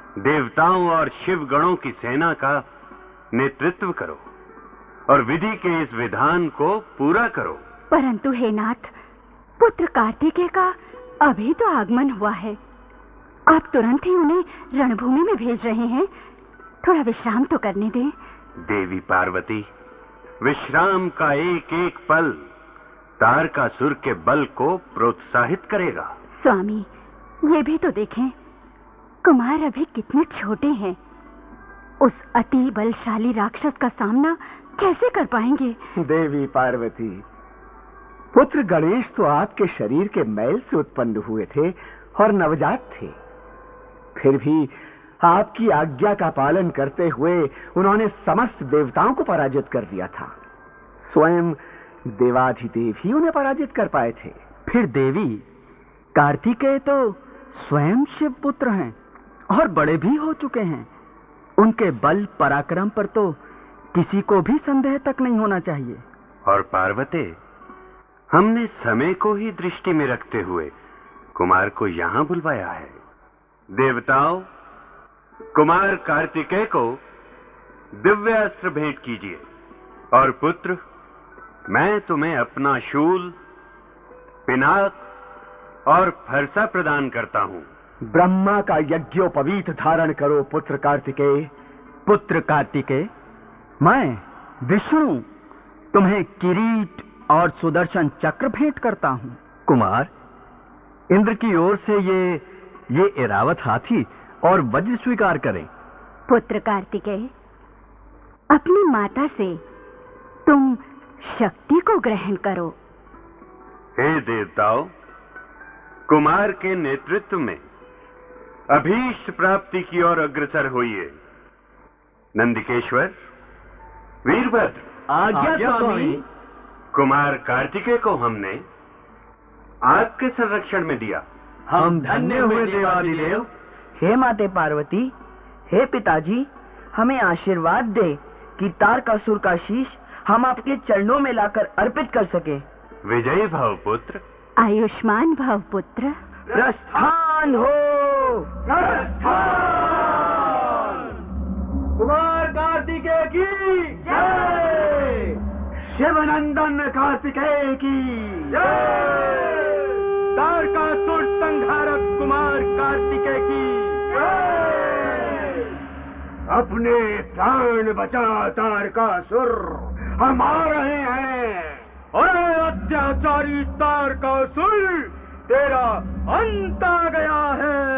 देवताओं और शिव गणों की सेना का नेतृत्व करो और विधि के इस विधान को पूरा करो। परंतु हे नाथ, पुत्र कार्तिकेय का अभी तो आगमन हुआ है। आप तुरंत ही उन्हें रणभूमि में भेज रहे हैं। थोड़ा विश्राम तो करने दें। देवी पार्वती, विश्राम का एक एक पल तारकासुर के बल को प्रोत्साहित करेगा। स्वामी, ये भी तो देखें, कुमार अभी कितने छोटे हैं। उस अति बलशाली राक्षस का सामना कैसे कर पाएंगे? देवी पार्वती, पुत्र गणेश तो आपके शरीर के मैल से उत्पन्न हुए थे और नवजात थे। फिर भी आपकी आज्ञा का पालन करते हुए उन्होंने समस्त देवताओं को पराजित कर दिया था। स्वयं देवाधिदेव ही उन्हें पराजित कर पाए थे। फिर देवी, कार्तिकेय तो स्वयं शिव पुत्र हैं और बड़े भी हो चुके हैं। उनके बल पराक्रम पर तो किसी को भी संदेह तक नहीं होना चाहिए। और पार्वती, हमने समय को ही दृष्टि में रखते हुए कुमार को यहां बुलवाया है। देवताओं, कुमार कार्तिकेय को दिव्य अस्त्र भेंट कीजिए। और पुत्र, मैं तुम्हें अपना शूल, पिनाक और फरसा प्रदान करता हूं। ब्रह्मा का यज्ञोपवीत धारण करो पुत्र कार्तिकेय। पुत्र कार्तिकेय, मैं विष्णु तुम्हें किरीट और सुदर्शन चक्र भेंट करता हूं। कुमार, इंद्र की ओर से ये ऐरावत हाथी और वज्र स्वीकार करें। पुत्र कार्तिकेय, अपनी माता से तुम शक्ति को ग्रहण करो। हे देवताओं, कुमार के नेतृत्व में अभीष्ट प्राप्ति की ओर अग्रसर होइए। नंदिकेश्वर, वीरभद्र, आज्ञा स्वामी। कुमार कार्तिकेय को हमने आपके संरक्षण में दिया। हम धन्य हुए देवादिदेव। हे माते पार्वती, हे पिताजी, हमें आशीर्वाद दे कि तारकासुर का शीश हम आपके चरणों में लाकर अर्पित कर सके। विजयी भव पुत्र। आयुष्मान भव पुत्र। प्रस्थान हो। कुमार कार्तिकेय की जय। शिवनंदन कार्तिकेय की जय। तारकासुर संहारक कुमार कार्तिकेय की जय। अपने प्राण बचा तारकासुर, हम आ रहे हैं। अरे अत्याचारी तारकासुर, तेरा अंत आ गया है।